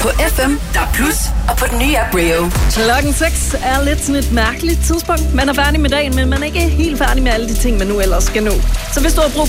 på FM, DAB+, og på den nye app Rio. Klokken 6 er lidt sådan et mærkeligt tidspunkt. Man er færdig med dagen, men man er ikke helt færdig med alle de ting, man nu ellers skal nå. Så hvis du har brug